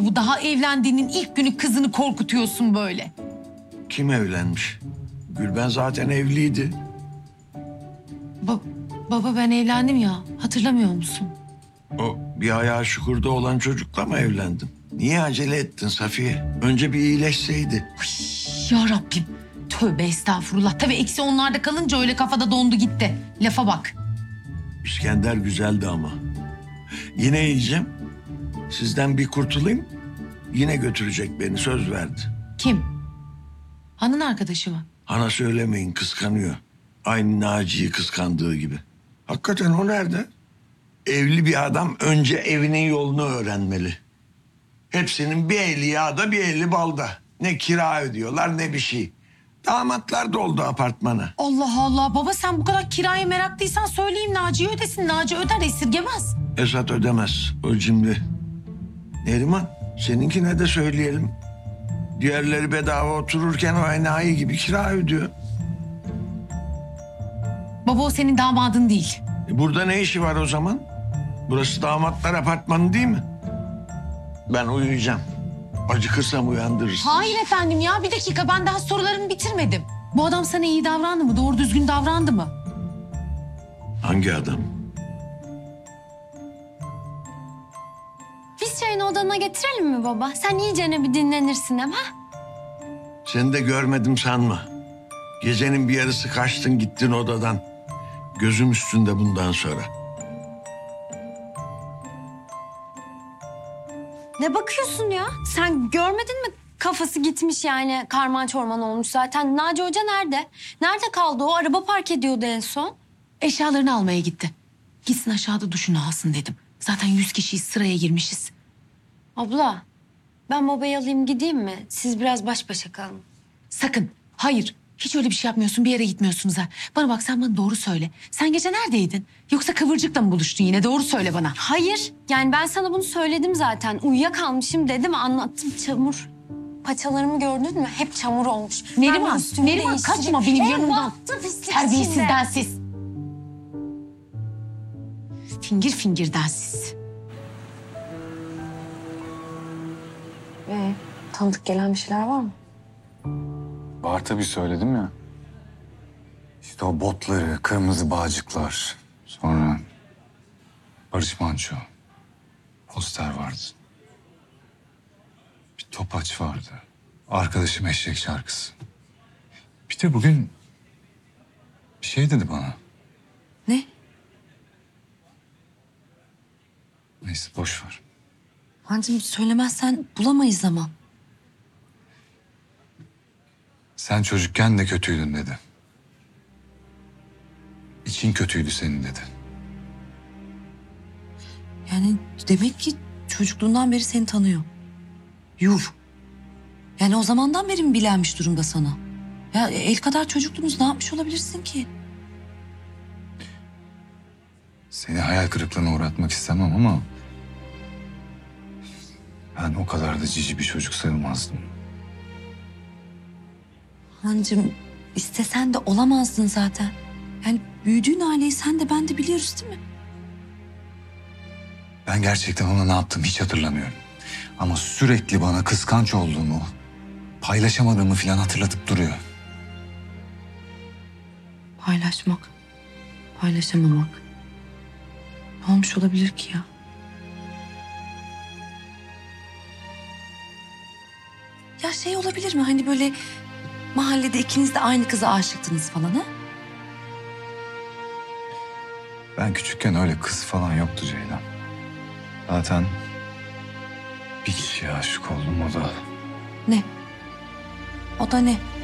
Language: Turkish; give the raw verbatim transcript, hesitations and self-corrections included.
bu daha evlendiğinin ilk günü kızını korkutuyorsun böyle? Kim evlenmiş? Gülben zaten evliydi. Ba- baba ben evlendim ya, hatırlamıyor musun? O bir ayağı şukurda olan çocukla mı evlendin? Niye acele ettin Safiye? Önce bir iyileşseydi. Ya Rabbim, tövbe estağfurullah. Tabii eksi onlarda kalınca öyle kafada dondu gitti. Lafa bak. İskender güzeldi ama. Yine yiyeceğim. Sizden bir kurtulayım. Yine götürecek beni, söz verdi. Kim? Hanın arkadaşı mı? Ana söylemeyin, kıskanıyor. Aynı Naci'yi kıskandığı gibi. Hakikaten o nerede? Evli bir adam önce evinin yolunu öğrenmeli. Hepsinin bir eli yağda bir eli balda. Ne kira ödüyorlar ne bir şey. Damatlar doldu apartmana. Allah Allah, baba sen bu kadar kiraya meraklıysan söyleyeyim Naci'ye ödesin. Naci öder, esirgemez. Esat ödemez, o cimri. Neriman, seninkine de söyleyelim. Diğerleri bedava otururken o enayi gibi kira ödüyor. Baba o senin damadın değil. E burada ne işi var o zaman? Burası damatlar apartmanı değil mi? Ben uyuyacağım. Acıkırsam uyandırırsın. Hayır efendim ya, bir dakika, ben daha sorularımı bitirmedim. Bu adam sana iyi davrandı mı? Doğru düzgün davrandı mı? Hangi adam? Biz çayını odana getirelim mi baba? Sen iyicene bir dinlenirsin hem ha? Seni de görmedim sanma. Gecenin bir yarısı kaçtın gittin odadan. Gözüm üstünde bundan sonra. Ne bakıyorsun ya? Sen görmedin mi? Kafası gitmiş yani. Karman çorman olmuş zaten. Naci Hoca nerede? Nerede kaldı o? Araba park ediyordu en son. Eşyalarını almaya gitti. Gitsin aşağıda duşunu alsın dedim. Zaten yüz kişiyiz, sıraya girmişiz. Abla, ben babayı alayım gideyim mi? Siz biraz baş başa kalın. Sakın, hayır. Hiç öyle bir şey yapmıyorsun, bir yere gitmiyorsunuz ha. Bana bak, sen bana doğru söyle. Sen gece neredeydin? Yoksa Kıvırcık'la mı buluştun yine? Doğru söyle bana. Hayır, yani ben sana bunu söyledim zaten. Uyuyakalmışım dedim, anlattım. Çamur. Paçalarımı gördün mü? Hep çamur olmuş. Ben Neriman, bir üstümü Neriman değiştireyim. kaçma benim E, yanımdan. battı pislik Terbiyesiz, içinde. densiz. Fingir fingir densiz. Ee, tanıdık gelen bir şeyler var mı? Var tabii, söyledim ya. İşte o botları, kırmızı bağcıklar. Sonra Barış Manço. Poster vardı. Bir topaç vardı. Arkadaşım eşek şarkısı. Bir de bugün bir şey dedi bana. Ne? Neyse boş ver. Hancım söylemezsen bulamayız ama. Sen çocukken de kötüydün dedi. İçin kötüydü senin dedi. Yani demek ki çocukluğundan beri seni tanıyor. Yuh. Yani o zamandan beri mi bilenmiş durumda sana? Ya el kadar çocukluğunuz, ne yapmış olabilirsin ki? Seni hayal kırıklığına uğratmak istemem ama... ben o kadar da cici bir çocuk sayılmazdım. Hancım istesen de olamazdın zaten. Yani büyüdüğün aileyi sen de ben de biliyoruz değil mi? Ben gerçekten ona ne yaptım hiç hatırlamıyorum. Ama sürekli bana kıskanç olduğumu, paylaşamadığımı falan hatırlatıp duruyor. Paylaşmak, paylaşamamak. Ne olmuş olabilir ki ya? Ya şey olabilir mi, hani böyle mahallede ikiniz de aynı kıza aşıktınız falan ha? Ben küçükken öyle kız falan yoktu Ceylan. Zaten bir kişiye aşık oldum, o da Ne? O da ne?